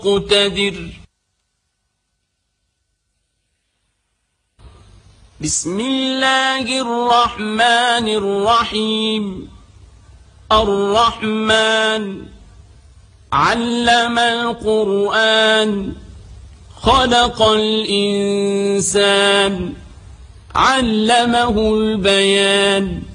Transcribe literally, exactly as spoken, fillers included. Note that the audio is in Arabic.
مقتدر. بسم الله الرحمن الرحيم. الرحمن علم القرآن خلق الإنسان علمه البيان